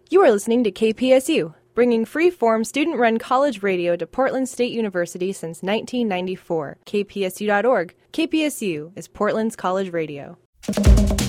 You are listening to KPSU, bringing free-form student-run college radio to Portland State University since 1994. KPSU.org. KPSU is Portland's college radio.